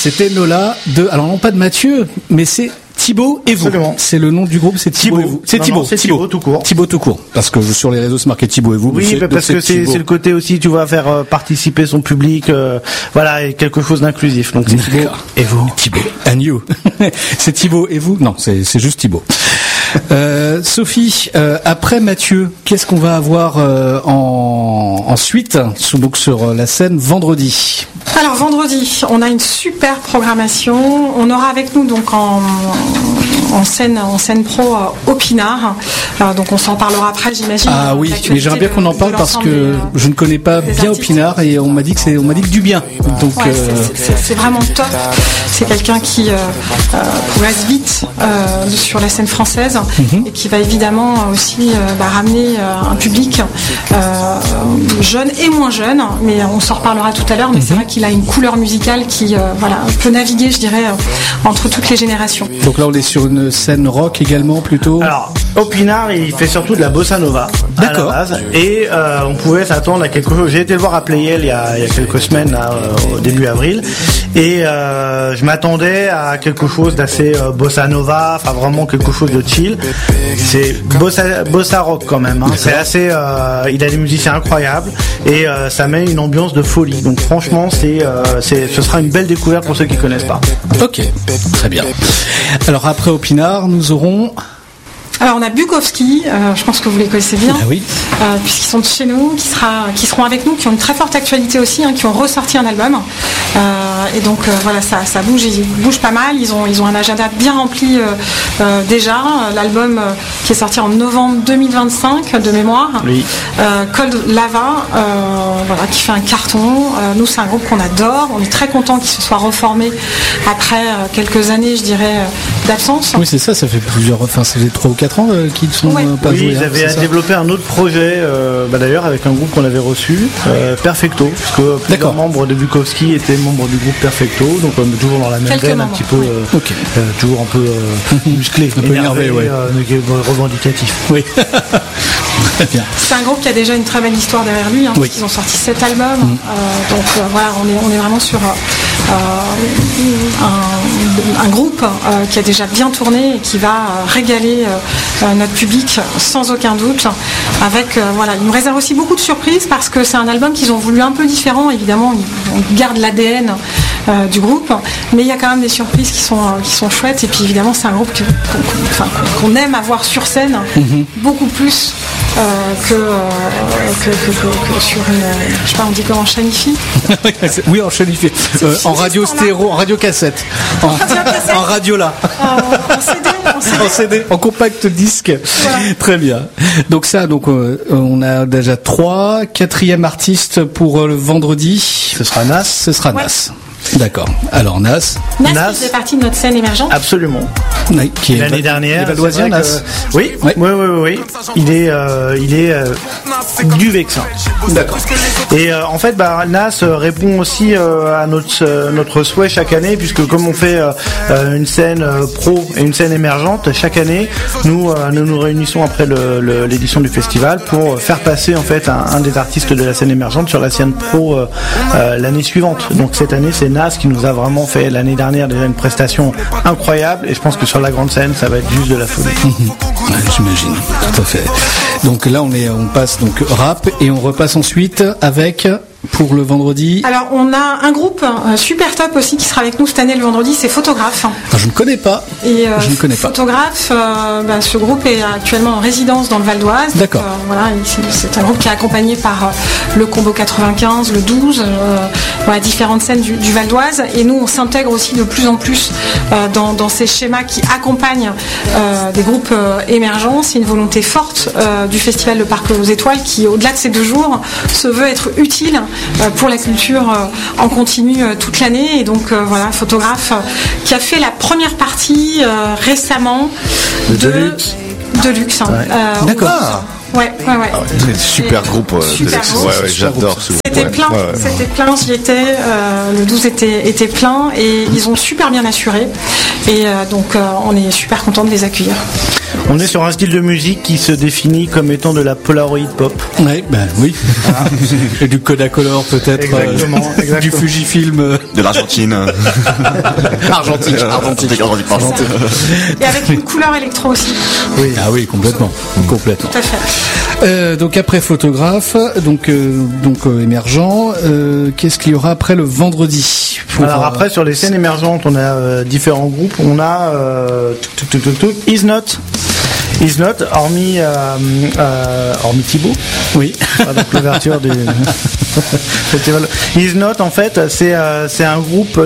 C'était Nola alors non pas de Mathieu, mais c'est Thibaut et vous. Absolument. C'est le nom du groupe, c'est Thibaut et vous. C'est Thibaut. C'est Thibaut tout court. Thibaut tout court. Parce que sur les réseaux c'est marqué Thibaut et vous. Oui, parce que c'est le côté aussi, tu vois, faire participer son public, et quelque chose d'inclusif. Donc c'est Thibaut et vous. Thibaut and you. C'est Thibaut et vous. Non, c'est juste Thibaut. Sophie, après Mathieu, qu'est-ce qu'on va avoir ensuite donc sur la scène vendredi? Alors vendredi, on a une super programmation. On aura avec nous donc en scène pro Opinard. Donc on s'en parlera après, j'imagine. Ah oui, mais j'aimerais bien qu'on en parle parce que je ne connais pas bien Opinard et on m'a dit que du bien. Donc c'est vraiment top. C'est quelqu'un qui progresse vite sur la scène française et qui va évidemment aussi ramener un public jeune et moins jeune. Mais on s'en reparlera tout à l'heure. Mais c'est vrai qu'il a une couleur musicale qui peut naviguer, je dirais, entre toutes les générations. Donc là, on est sur une scène rock également plutôt. Alors, Opinard, il fait surtout de la bossa nova. D'accord. À la base. Et on pouvait s'attendre à quelque chose. J'ai été le voir à Playel il y a quelques semaines, là, au début avril, et je m'attendais à quelque chose d'assez bossa nova, enfin vraiment quelque chose de chill. C'est bossa rock quand même. Hein. C'est assez. Il a des musiciens incroyables et ça met une ambiance de folie. Donc franchement, ce sera une belle découverte pour ceux qui connaissent pas. Ok, très bien. Alors après Opinard, nous aurons. Alors on a Bukowski, je pense que vous les connaissez bien, oui. Puisqu'ils sont de chez nous, qui seront avec nous, qui ont une très forte actualité aussi, qui ont ressorti un album. Et donc ça bouge, ils bougent pas mal. Ils ont un agenda bien rempli déjà. L'album qui est sorti en novembre 2025 de mémoire, oui. Cold Lava, qui fait un carton. Nous c'est un groupe qu'on adore. On est très content qu'ils se soient reformés après quelques années, je dirais, d'absence. Oui c'est ça fait plusieurs, ça faisait 3 ou 4 ans qu'ils ne sont pas joués. Ils avaient développé un autre projet, d'ailleurs avec un groupe qu'on avait reçu, Perfecto, puisque plusieurs membres de Bukowski étaient membres du groupe Perfecto, donc on est toujours dans la même veine, un petit peu, toujours un peu musclé, un peu énervé, revendicatif. Oui. Très bien. C'est un groupe qui a déjà une très belle histoire derrière lui, parce qu'ils ont sorti 7 albums, on est vraiment sur un groupe qui a déjà bien tourné et qui va régaler notre public sans aucun doute. Il nous réserve aussi beaucoup de surprises parce que c'est un album qu'ils ont voulu un peu différent. Évidemment, on garde l'ADN du groupe, mais il y a quand même des surprises qui sont chouettes. Et puis évidemment, c'est un groupe qu'on aime avoir sur scène beaucoup plus que sur une, je sais pas, on dit comment, Chanifi. Oui, en Chanifi. En radio stéréo, en radio cassette. En radio là. En CD, en compact disque. Voilà. Très bien. Donc on a déjà 4e artiste pour le vendredi. Ce sera Nas. D'accord. Alors Nas qui fait partie de notre scène émergente. Absolument. Qui est l'année dernière. Valdoisien, Nas. Oui. Il est du Vexin. D'accord. Et en fait, Nas répond aussi à notre souhait chaque année, puisque comme on fait une scène pro et une scène émergente chaque année, nous réunissons après l'édition du festival pour faire passer en fait un des artistes de la scène émergente sur la scène pro l'année suivante. Donc cette année, c'est Nas qui nous a vraiment fait l'année dernière déjà une prestation incroyable, et je pense que sur la grande scène, ça va être juste de la folie. J'imagine, tout à fait. Donc là, on passe donc rap et on repasse ensuite avec. Pour le vendredi. Alors on a un groupe super top aussi qui sera avec nous cette année le vendredi, c'est Photographe. Je ne connais pas. Photographe, ce groupe est actuellement en résidence dans le Val d'Oise. D'accord. C'est un groupe qui est accompagné par le Combo 95, le 12, différentes scènes du Val d'Oise. Et nous on s'intègre aussi de plus en plus dans ces schémas qui accompagnent des groupes émergents. C'est une volonté forte du Festival Le Parc aux Étoiles qui, au-delà de ces 2 jours, se veut être utile pour la culture en continu toute l'année. Et donc Photographe qui a fait la première partie récemment de Luxe. D'accord. Ouais. Super groupe. J'adore ce groupe. C'était plein, j'y étais. Le 12 était plein et ils ont super bien assuré. Et donc on est super content de les accueillir. On est sur un style de musique qui se définit comme étant de la Polaroid pop. Ouais, ben oui. Voilà. Et du Kodacolor peut-être. Exactement. Du Fujifilm. De l'Argentine. Argentique. Et avec une couleur électro aussi. Oui. Ah oui, complètement. Complètement. Tout à fait. Donc après photographe, donc émergent, qu'est-ce qu'il y aura après le vendredi? Alors après sur les scènes émergentes, on a différents groupes. On a Is Not, hormis Thibaut. Oui. Donc l'ouverture du festival. Is Not, en fait, c'est un groupe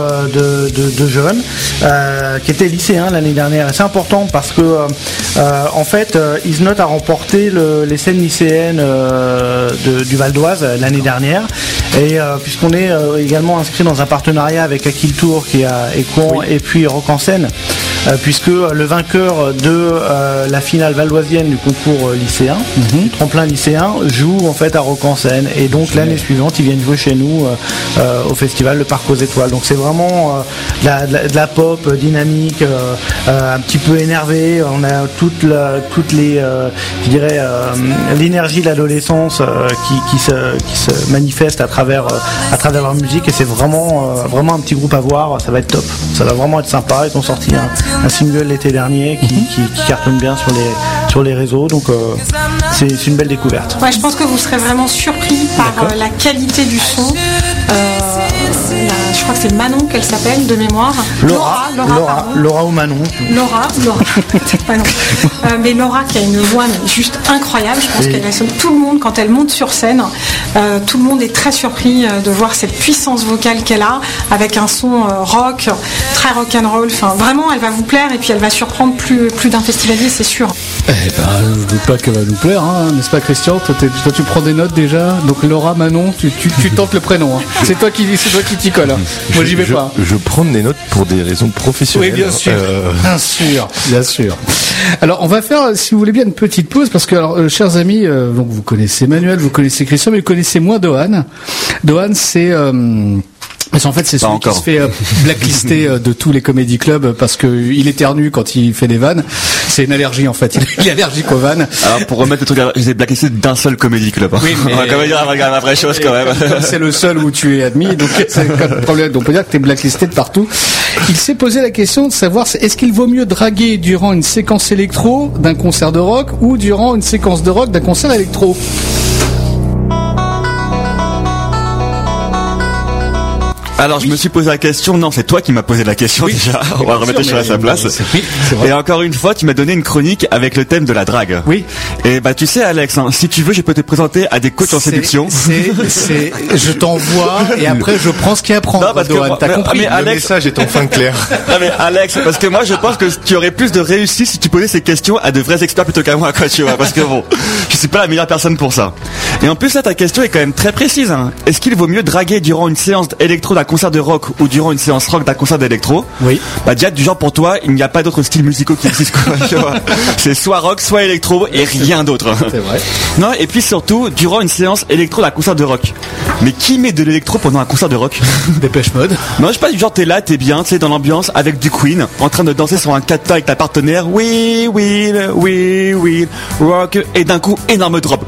de jeunes qui étaient lycéens l'année dernière. Et c'est important parce que en fait, Is Not a remporté les scènes lycéennes du Val d'Oise l'année dernière. Et puisqu'on est également inscrit dans un partenariat avec Akil Tour qui est à Écouen et puis Rock en Scène. Puisque le vainqueur de la finale valdoisienne du concours lycéen, du tremplin lycéen, joue en fait à Rock en Scène, et donc l'année suivante ils viennent jouer chez nous au festival Le Parc aux Étoiles. Donc c'est vraiment de la pop dynamique, un petit peu énervé. On a toutes les je dirais l'énergie de l'adolescence qui se manifeste à travers leur musique, et c'est vraiment un petit groupe à voir. Ça va être top, ça va vraiment être sympa. Ils ont sorti un single l'été dernier qui cartonne bien sur les réseaux, donc c'est une belle découverte. Ouais, je pense que vous serez vraiment surpris par la qualité du son. Je crois que c'est Manon qu'elle s'appelle de mémoire. Laura ou Manon. Laura, peut-être pas non. Mais Laura qui a une voix juste incroyable. Je pense qu'elle assomme tout le monde quand elle monte sur scène. Tout le monde est très surpris de voir cette puissance vocale qu'elle a, avec un son rock, très rock'n'roll. Enfin, vraiment, elle va vous plaire, et puis elle va surprendre plus d'un festivalier, c'est sûr. Eh ben, je ne doute pas qu'elle va nous plaire, hein, n'est-ce pas, Christian? Toi, tu prends des notes déjà. Donc Laura, Manon, tu tentes le prénom. Hein. C'est toi qui t'y colle. Hein. Moi, j'y vais pas. Je prends des notes pour des raisons professionnelles. Oui, bien sûr. Bien sûr. Alors, on va faire, si vous voulez bien, une petite pause, parce que, alors, chers amis, donc vous connaissez Manuel, vous connaissez Christian, mais vous connaissez moins Dohan. Dohan, c'est parce qu'en fait, c'est celui qui se fait blacklister de tous les comédie clubs parce que il éternue quand il fait des vannes. C'est une allergie, en fait. Il est allergique aux vannes. Alors, pour remettre le truc, je les ai blacklistés d'un seul comédie club. Oui, mais... On va quand même dire la vraie chose, quand même. C'est le seul où tu es admis, donc c'est le problème. On peut dire que t'es blacklisté de partout. Il s'est posé la question de savoir est-ce qu'il vaut mieux draguer durant une séquence électro d'un concert de rock ou durant une séquence de rock d'un concert électro. Alors, je me suis posé la question. Non, c'est toi qui m'as posé la question, déjà. On va remettre les choses à sa place. C'est vrai. Et encore une fois, tu m'as donné une chronique avec le thème de la drague. Oui. Et bah, tu sais, Alex, hein, si tu veux, je peux te présenter à des coachs en séduction. Je t'envoie et après je prends ce qu'il y a à prendre. Non, parce que t'as compris. mais Alex, le message est enfin clair. Non, mais Alex, parce que moi, je pense que tu aurais plus de réussite si tu posais ces questions à de vrais experts plutôt qu'à moi, quoi, tu vois. Parce que bon, je suis pas la meilleure personne pour ça. Et en plus, là, ta question est quand même très précise, hein. Est-ce qu'il vaut mieux draguer durant une séance électro d'un concert de rock ou durant une séance rock d'un concert d'électro? Oui. Bah, déjà, du genre, pour toi, il n'y a pas d'autres styles musicaux qui existent, quoi, tu vois. C'est soit rock, soit électro et rien d'autre. C'est vrai. Non, et puis surtout, durant une séance électro d'un concert de rock. Mais qui met de l'électro pendant un concert de rock? Dépêche Mode. Non, je sais pas, du genre, t'es là, t'es bien, tu sais, dans l'ambiance, avec du Queen, en train de danser sur un 4 avec ta partenaire. Oui, rock, et d'un coup, énorme drop.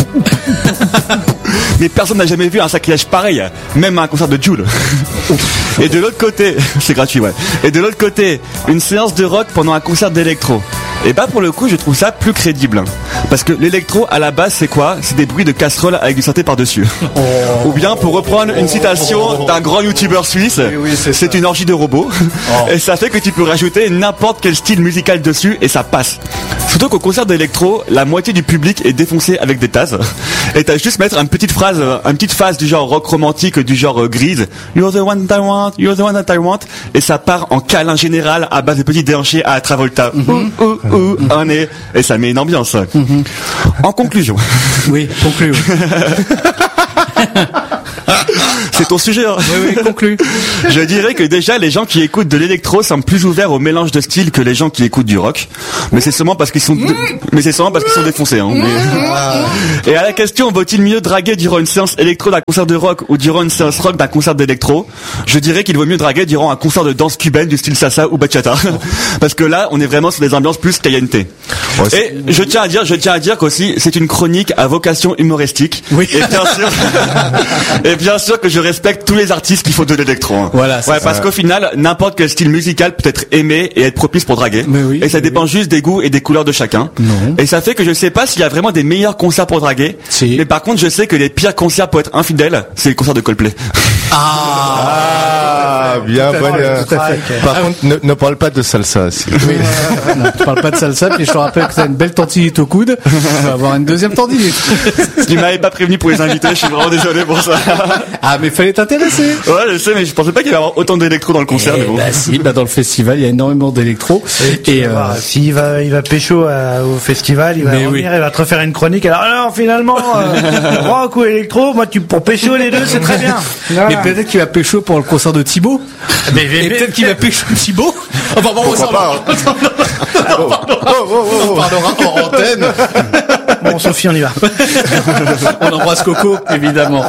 Mais personne n'a jamais vu un sacrilège pareil, même à un concert de Jul. Et de l'autre côté, c'est gratuit, ouais. Et de l'autre côté, une séance de rock pendant un concert d'électro. Et bah, pour le coup, je trouve ça plus crédible. Parce que l'électro, à la base, c'est quoi? C'est des bruits de casserole avec du synthé par-dessus. Ou bien, pour reprendre une citation d'un grand youtubeur suisse, c'est une orgie de robots. Et ça fait que tu peux rajouter n'importe quel style musical dessus et ça passe. Surtout qu'au concert d'électro, la moitié du public est défoncé avec des tasses. Et t'as juste mettre une petite phase du genre rock romantique, du genre grise. You're the one that I want, you're the one that I want. Et ça part en câlin général à base de petits déhanchés à Travolta. On est, et ça met une ambiance. En conclusion. Oui, conclue. C'est ton sujet, hein. Oui, conclu. Je dirais que déjà, les gens qui écoutent de l'électro semblent plus ouverts au mélange de styles que les gens qui écoutent du rock. Mais c'est seulement parce qu'ils sont, défoncés, hein. Et à la question, vaut-il mieux draguer durant une séance électro d'un concert de rock ou durant une séance rock d'un concert d'électro? Je dirais qu'il vaut mieux draguer durant un concert de danse cubaine du style salsa ou bachata. Parce que là, on est vraiment sur des ambiances plus caliente. Et je tiens à dire qu'aussi, c'est une chronique à vocation humoristique. Oui. Et bien sûr que je respecte tous les artistes qui font de l'électro. Hein. Voilà. Parce qu'au final, n'importe quel style musical peut être aimé et être propice pour draguer. Et ça dépend juste des goûts et des couleurs de chacun. Non. Et ça fait que je sais pas s'il y a vraiment des meilleurs concerts pour draguer. Si. Mais par contre, je sais que les pires concerts pour être infidèle, c'est les concerts de Coldplay. Bien, bonne. Par contre, ne parle pas de salsa. Oui. Non, tu parles pas de salsa, puis je te rappelle que t'as une belle tendinite au coude. Tu vas avoir une deuxième tendinite. Tu m'avais pas prévenu pour les invités, je suis vraiment désolé pour ça. Ah, mais fallait t'intéresser. Ouais, je sais, mais je pensais pas qu'il y avait autant d'électro dans le concert. Mais bon. Bah si, dans le festival, il y a énormément d'électro. Et s'il va pécho au festival, il va revenir, il va te refaire une chronique. Alors finalement, rock ou électro, moi pour pécho les deux, c'est très bien. Voilà. Mais peut-être qu'il va pécho pour le concert de Thibaut. Et peut-être qu'il va pécho Thibaut. Enfin bon, on parlera en antenne. Bon, Sophie, on y va. On embrasse Coco, évidemment.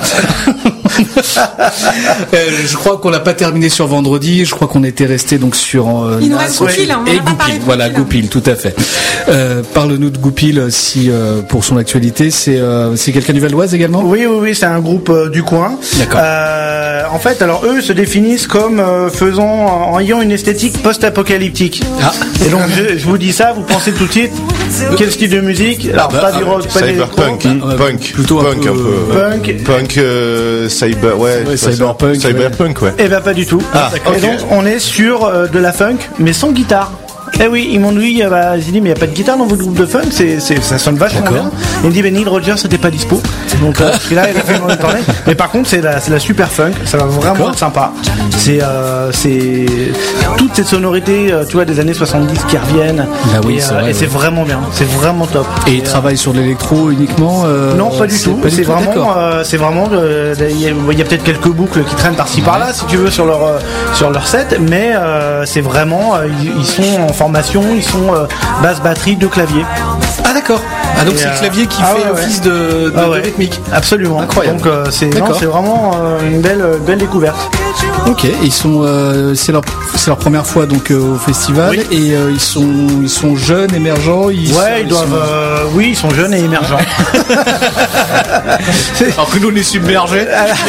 Je crois qu'on n'a pas terminé sur vendredi. Je crois qu'on était resté donc sur. Il nous reste Goupil. Et Goupil, voilà, Goupil, tout à fait. Parle-nous de Goupil, si pour son actualité, c'est quelqu'un du Val d'Oise également. Oui, c'est un groupe du coin. D'accord. En fait, alors eux se définissent comme en ayant une esthétique post-apocalyptique. Ah. Et donc je vous dis ça, vous pensez tout de suite quel style de musique? Alors pas du rock, pas cyberpunk, plutôt un peu punk, cyberpunk, ouais. Eh ben pas du tout. Et donc on est sur de la funk, mais sans guitare. Eh oui, ils m'ont dit, j'ai dit, mais il n'y a pas de guitare dans votre groupe de funk, ça sonne vachement bien. Il me dit, Neil Rogers n'était pas dispo. Donc, là, il a fait une tournée. Mais par contre, c'est la super funk, ça va vraiment être sympa. C'est toutes ces sonorités, tu vois, des années 70 qui reviennent. Ah oui, et c'est vraiment bien, c'est vraiment top. Et ils travaillent sur l'électro uniquement Non, pas du tout. C'est vraiment, il y a peut-être quelques boucles qui traînent par-ci par-là, si tu veux, sur leur set, mais c'est vraiment, ils sont en formation, ils sont basse, batterie, 2 claviers. Ah d'accord. Ah donc c'est le clavier qui fait office de rythmique. Absolument. Incroyable. Donc c'est vraiment une belle découverte. Ok. Ils sont c'est leur première fois donc au festival et ils sont jeunes, émergents. Ils sont jeunes et émergents. Alors que nous on est submergés.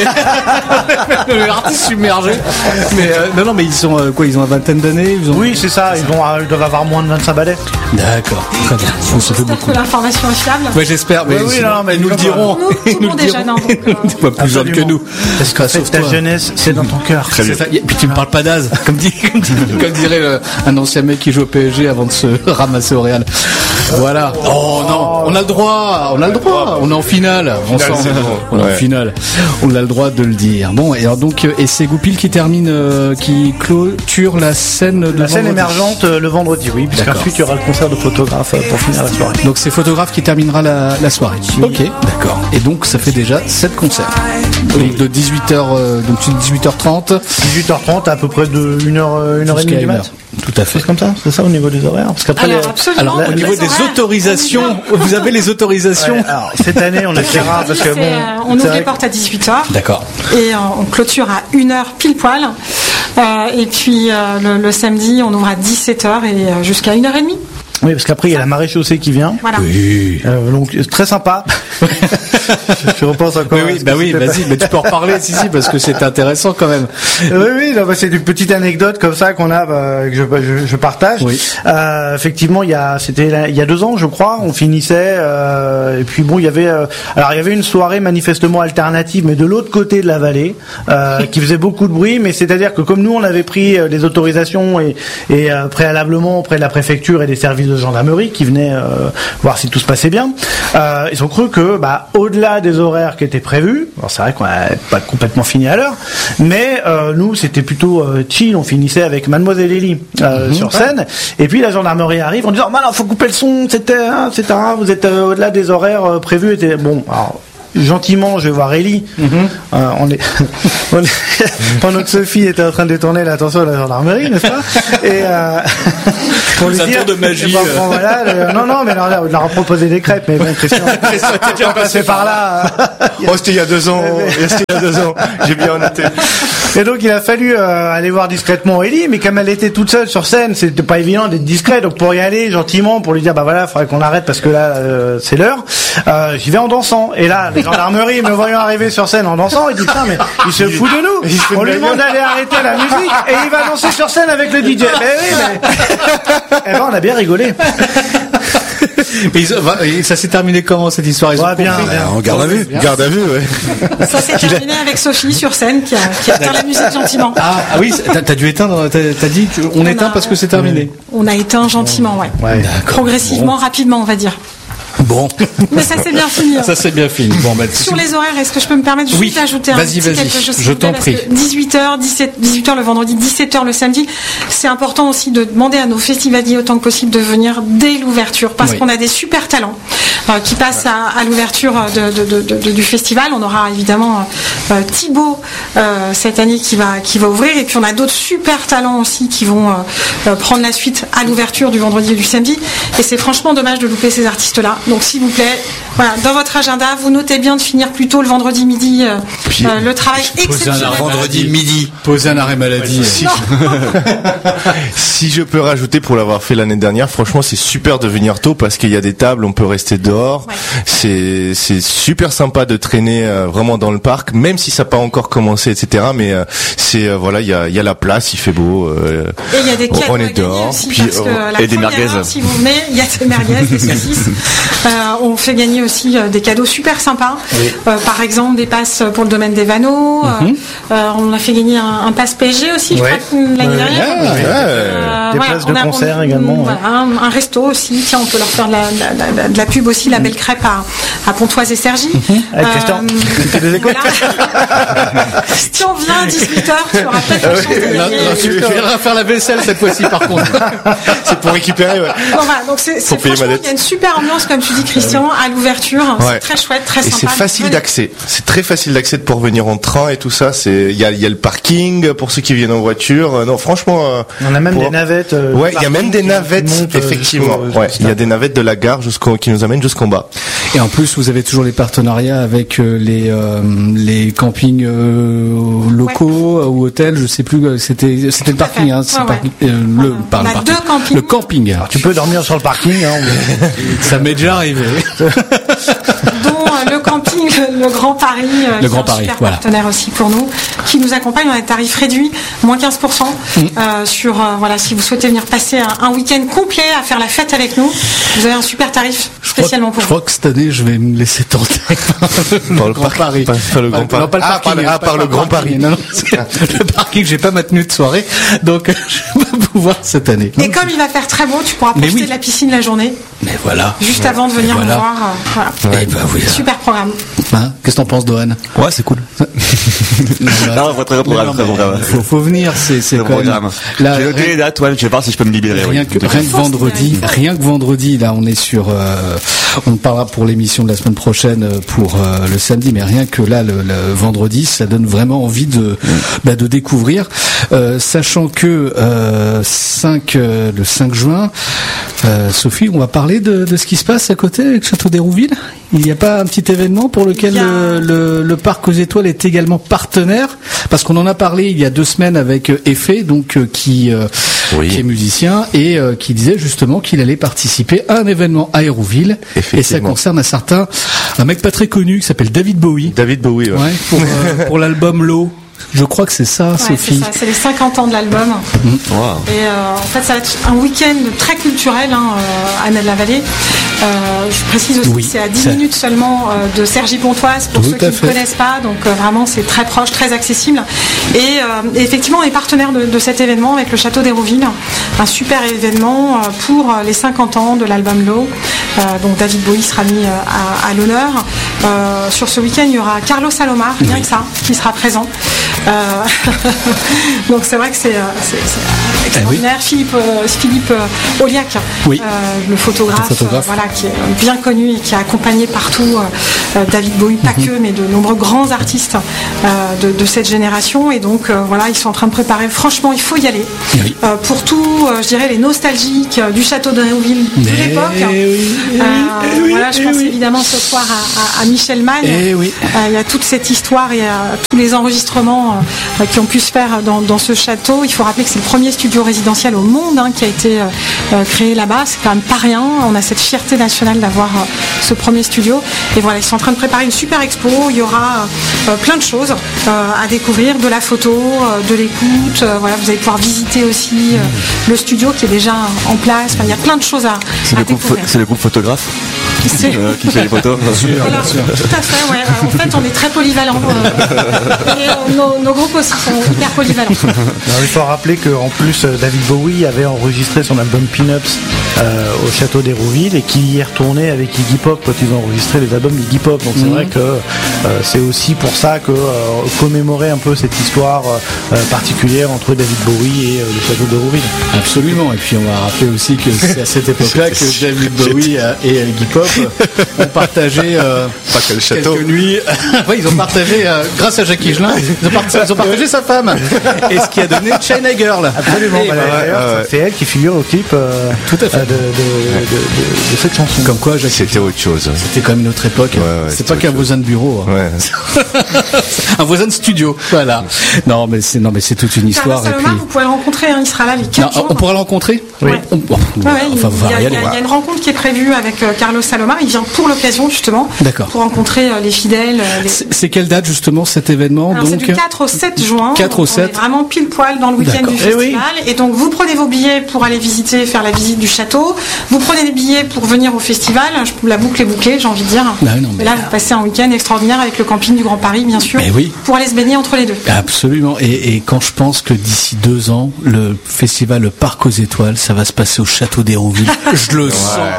Les artistes submergés. Mais non mais ils sont ils ont une vingtaine d'années. Oui c'est ça. Ils doivent avoir moins de 25 balais. D'accord. Très bien. Ça fait beaucoup. Que l'information est fiable. Ouais, j'espère. Mais mais ils nous le diront. Tout le monde est jeune. Pas plus jeune que nous. Parce que ta jeunesse, c'est dans ton cœur. C'est ça. Et puis tu me parles pas d'Az, comme dirait un ancien mec qui joue au PSG avant de se ramasser au Real. Voilà. Oh non, on a le droit. On est en finale. On est en finale. On a le droit de le dire. Bon, et alors donc, et c'est Goupil qui termine, qui clôture la scène émergente le vendredi, oui, puisqu'ensuite il y aura le concert de photographes pour finir la soirée. Donc c'est photographe qui terminera la soirée. Oui. Ok, d'accord. Et donc ça fait déjà 7 concerts. Donc de 18h, donc 18h30. 18h30 à peu près de 1h et demie. Tout à fait. C'est comme ça, c'est ça au niveau des horaires. Parce qu'après, au niveau des autorisations, vous avez les autorisations. Ouais, alors, cette année, on essaiera parce que on ouvre les portes à 18h. D'accord. Et on clôture à 1h pile poil. Et puis le samedi, on ouvre à 17h et jusqu'à 1h30. Oui, parce qu'après il y a la marée chaussée qui vient. Voilà. Oui. Donc très sympa. Je repense encore. Oui, vas-y, mais tu peux en reparler, si, parce que c'est intéressant quand même. Oui, c'est une petite anecdote comme ça qu'on a, que je partage. Oui. Effectivement, il y a 2 ans, je crois, on finissait, et puis bon, il y avait une soirée manifestement alternative, mais de l'autre côté de la vallée, qui faisait beaucoup de bruit, mais c'est-à-dire que comme nous, on avait pris les autorisations et préalablement auprès de la préfecture et des services de gendarmerie qui venaient voir si tout se passait bien, ils ont cru que, au-delà des horaires qui étaient prévus, alors c'est vrai qu'on n'a pas complètement fini à l'heure, mais nous c'était plutôt chill, on finissait avec Mademoiselle Elie sur scène, et puis la gendarmerie arrive en disant faut couper le son, etc., vous êtes au-delà des horaires prévus. Bon, alors gentiment, je vais voir Ellie. Pendant que Sophie était en train de détourner l'attention de la gendarmerie, n'est-ce pas? Et pour lui dire, de magie. Voilà, non, mais on leur a proposé des crêpes, mais bon, Christian, t'es déjà passé par là. Oh, c'était il y a 2 ans. J'ai bien noté. Et donc il a fallu aller voir discrètement Ellie, mais comme elle était toute seule sur scène, c'était pas évident d'être discret. Donc pour y aller gentiment, pour lui dire bah voilà, faudrait qu'on arrête parce que là c'est l'heure. J'y vais en dansant. Et là, les gendarmeries me voyant arriver sur scène en dansant, ils disent putain mais il se fout de nous. On lui demande d'aller arrêter la musique et il va danser sur scène avec le DJ. Mais oui, mais eh ben on a bien rigolé. Et ça s'est terminé comment cette histoire? Bien. En garde à vue. Garde à vue, ouais. Ça s'est terminé avec Sophie sur scène qui a éteint la musique gentiment. Ah oui, t'as dû éteindre, t'as dit qu'on éteint parce que c'est terminé. On a éteint gentiment, ouais. Progressivement, rapidement, on va dire. Bon. Mais ça c'est bien fini. Ça c'est bien fini. Bon, sur les horaires, est-ce que je peux me permettre juste d'ajouter un petit quelque chose? Je t'en prie. 18h le vendredi, 17h le samedi. C'est important aussi de demander à nos festivaliers autant que possible de venir dès l'ouverture parce qu'on a des super talents qui passent à l'ouverture du festival. On aura évidemment Thibaut cette année qui va ouvrir et puis on a d'autres super talents aussi qui vont prendre la suite à l'ouverture du vendredi et du samedi. Et c'est franchement dommage de louper ces artistes-là. Donc s'il vous plaît, voilà, dans votre agenda, vous notez bien de finir plus tôt le vendredi midi le travail exceptionnel. Vendredi midi. Poser un arrêt maladie. Si je peux rajouter, pour l'avoir fait l'année dernière, franchement c'est super de venir tôt parce qu'il y a des tables, on peut rester dehors. Ouais. C'est super sympa de traîner vraiment dans le parc, même si ça n'a pas encore commencé, etc. Mais voilà, il y a la place, il fait beau. Et il y a des cadeaux on est dehors. Aussi, puis, et des merguez. Si vous venez, il y a des merguez, des saucisses. On fait gagner aussi des cadeaux super sympas. Oui. Par exemple, des passes pour le domaine des Vanneaux. On a fait gagner un pass PSG aussi, je crois, l'année dernière. Des places de concert également. Un resto aussi. Tiens, on peut leur faire de la pub aussi, la belle crêpe à Pontoise et Cergy. Avec Christian. Si on vient à 18h, tu auras peut-être la chance de gagner. Tu viendras faire la vaisselle cette fois-ci, par contre. C'est pour récupérer, ouais. Donc franchement, il y a une super ambiance, comme tu dis, Christian, à l'ouverture. C'est très chouette, très sympa. Et c'est facile d'accès. C'est très facile d'accès pour venir en train et tout ça. Il y a le parking pour ceux qui viennent en voiture. Non, franchement. On a même des navettes. Ouais, il y a même des navettes, effectivement. Ouais, il y a des navettes de la gare qui nous amènent jusqu'en bas. Et en plus, vous avez toujours les partenariats avec les campings locaux ou hôtels. Je sais plus. C'était le parking. Hein, le camping. Alors, tu peux dormir sur le parking. Hein, ça m'est déjà arrivé. Dont le camping, le Grand Paris, le Grand Paris, super partenaire aussi pour nous, qui nous accompagne dans des tarifs réduits, moins 15% sur si vous souhaitez venir passer un week-end complet à faire la fête avec nous, vous avez un super tarif spécialement pour vous. Je crois que cette année, je vais me laisser tenter par le Grand Paris. Pas le Grand Paris. Non, pas le parking. Par le Grand Paris. Non, le parking, j'ai pas ma tenue de soirée, donc je vais pas pouvoir cette année. Et comme il va faire très beau, tu pourras profiter de la piscine la journée. Mais voilà. Juste avant de venir nous voir. Ouais, super programme. Qu'est-ce que t'en penses, Dohan? Ouais, c'est cool. Non, très programme. Faut venir, c'est quand même. Là, j'ai noté les dates, je vais voir si je peux me libérer. Rien que vendredi, là, on est sur, on parlera pour l'émission de la semaine prochaine pour le samedi, mais rien que là, le vendredi, ça donne vraiment envie de découvrir, sachant que le 5 juin, Sophie, on va parler de ce qui se passe à côté avec Château d'Hérouville. Il n'y a pas un petit événement pour lequel le Parc aux Étoiles est également partenaire, parce qu'on en a parlé il y a 2 semaines avec Effet, donc qui est musicien et qui disait justement qu'il allait participer à un événement à Hérouville, et ça concerne un mec pas très connu qui s'appelle David Bowie. Pour l'album Low. Je crois que c'est ça, Sophie. C'est ça, c'est les 50 ans de l'album. Wow. Et en fait, ça va être un week-end très culturel à Nez-la-Vallée. Je précise aussi que c'est à 10 minutes seulement de Cergy-Pontoise, pour ceux qui ne connaissent pas. Donc vraiment, c'est très proche, très accessible. Et effectivement, on est partenaire de cet événement avec le Château d'Hérouville. Un super événement pour les 50 ans de l'album Low. Donc David Bowie sera mis à l'honneur. Sur ce week-end, il y aura Carlos Alomar, rien que ça, qui sera présent. Donc c'est vrai que c'est extraordinaire. Philippe Auliac, le photographe, voilà, qui est bien connu et qui a accompagné partout David Bowie, pas que, mais de nombreux grands artistes de cette génération. Et donc voilà, ils sont en train de préparer. Franchement, il faut y aller pour tout, je dirais, les nostalgiques du château de Hérouville de l'époque. Voilà, je pense évidemment ce soir à Michel Magne. Il y a toute cette histoire et tous les enregistrements qui ont pu se faire dans ce château. Il faut rappeler que c'est le premier studio résidentiel au monde qui a été créé là-bas. C'est quand même pas rien. On a cette fierté nationale d'avoir ce premier studio. Et voilà, ils sont en train de préparer une super expo. Il y aura plein de choses à découvrir, de la photo, de l'écoute. Voilà, vous allez pouvoir visiter aussi le studio qui est déjà en place. Enfin, il y a plein de choses à découvrir. C'est le groupe photographe qui fait les photos. Bien sûr. Tout à fait, ouais. En fait, on est très polyvalents. Et nos groupes aussi sont hyper polyvalents. Alors, il faut rappeler qu'en plus, David Bowie avait enregistré son album Pin-Ups au château d'Hérouville et qu'il y est retourné avec Iggy Pop quand ils ont enregistré les albums d'Iggy Pop. Donc c'est vrai que c'est aussi pour ça que commémorer un peu cette histoire particulière entre David Bowie et le château d'Hérouville. Absolument. Et puis on va rappeler aussi que c'est à cette époque-là que David Bowie et Iggy Pop ont partagé quelques nuits. Oui, ils ont partagé, grâce à Jacques Higelin, ils ont partagé sa femme. Et ce qui a donné China Girl. Absolument. C'est elle qui figure au clip tout à fait. de cette chanson. Comme quoi, c'était autre chose. C'était quand même une autre époque. C'est pas qu'un voisin de bureau. Un voisin de studio. Voilà. Non, mais c'est toute une histoire. Carlos Salomar, vous pouvez le rencontrer. Il sera là les 15 jours. On pourra le rencontrer. Oui. Il y a une rencontre qui est prévue avec Carlos Salomar. Il vient pour l'occasion justement. D'accord. Pour rencontrer les fidèles. C'est quelle date justement cet événement? Alors, c'est du 4 au 7 juin. 4 au 7. On est vraiment pile poil dans le week-end du festival. Et donc vous prenez vos billets pour aller faire la visite du château. Vous prenez des billets pour venir au festival. La boucle est bouclée, j'ai envie de dire. Et là, vous passez un week-end extraordinaire avec le camping du Grand Paris, bien sûr. Pour aller se baigner entre les deux. Absolument. Et quand je pense que d'ici 2 ans, le festival Le Parc aux Étoiles, ça va se passer au château d'Hérouville. Je le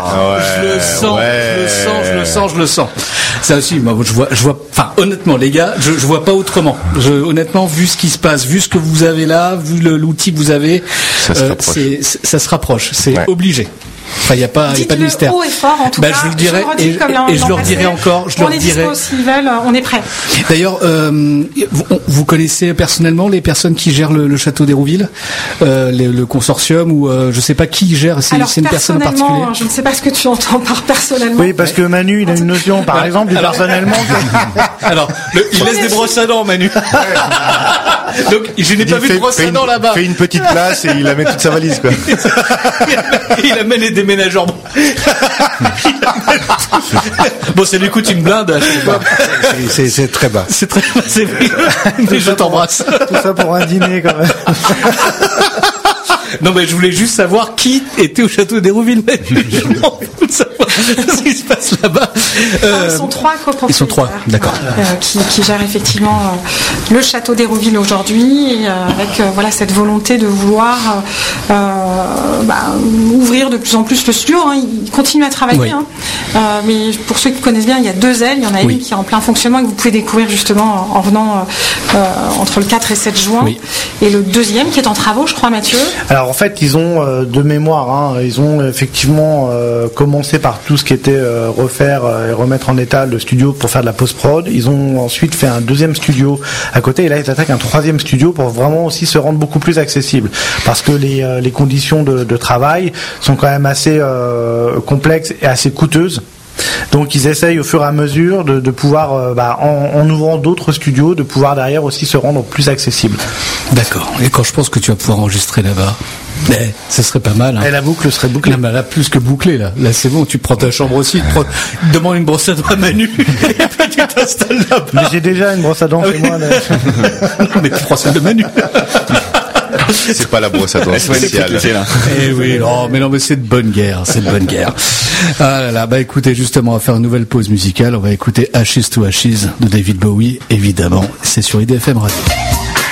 sens. Ça aussi, moi, je vois, enfin, honnêtement, les gars, je vois pas autrement. Honnêtement, vu ce qui se passe, vu ce que vous avez là, vu l'outil que vous avez, ça se rapproche. C'est obligé. Enfin, il n'y a pas de mystère. Haut et fort, en tout cas. Je le dirai, et je leur dirai encore. On est dispo s'ils veulent, on est prêts. D'ailleurs, vous connaissez personnellement les personnes qui gèrent le château d'Hérouville, le consortium, ou je sais pas qui gère, c'est une personne en particulier. Je ne sais pas ce que tu entends par personnellement. Oui, parce que Manu, il a une notion, par exemple, personnellement. Alors, il laisse des brosses à dents, Manu. Donc, je n'ai pas vu de brosse à dents là-bas. Fait une petite place et il amène toute sa valise, quoi. Il amène les déménageurs. Bon, ça lui coûte une blinde. C'est très bas. C'est très bas, c'est vrai. Mais je t'embrasse. Tout ça pour un dîner, quand même. Non, mais je voulais juste savoir qui était au château d'Hérouville. Je m'en fous de savoir ce qui se passe là-bas. Ils sont 3 copropriétaires. Ils sont 3, d'accord. Qui gèrent effectivement le château d'Hérouville aujourd'hui, avec cette volonté de vouloir ouvrir de plus en plus le studio. Ils continuent à travailler. Mais pour ceux qui connaissent bien, il y a 2 ailes. Il y en a une qui est en plein fonctionnement et que vous pouvez découvrir justement en venant entre le 4 et 7 juin. Et le deuxième qui est en travaux, je crois, Mathieu. Alors en fait, ils ont de mémoire, ils ont effectivement commencé par tout ce qui était refaire et remettre en état le studio pour faire de la post-prod. Ils ont ensuite fait un 2e studio à côté et là ils attaquent un 3e studio pour vraiment aussi se rendre beaucoup plus accessible parce que les conditions de travail sont quand même assez complexes et assez coûteuses. Donc ils essayent au fur et à mesure de pouvoir, en ouvrant d'autres studios, de pouvoir derrière aussi se rendre plus accessible. D'accord. Et quand je pense que tu vas pouvoir enregistrer là-bas, ce serait pas mal. Et la boucle serait bouclée. Non, mais là, plus que bouclée, là. Là, c'est bon, tu prends ta chambre aussi, demande une brosse à dents à Manu, et puis tu t'installes là-bas. Mais j'ai déjà une brosse à dents chez moi, là. Non, mais tu prends celle de Manu. C'est pas la brosse à dents spéciale. Oui, mais c'est de bonne guerre, Ah là là, écoutez, justement, on va faire une nouvelle pause musicale. On va écouter Ashes to Ashes de David Bowie, évidemment. C'est sur IDFM Radio.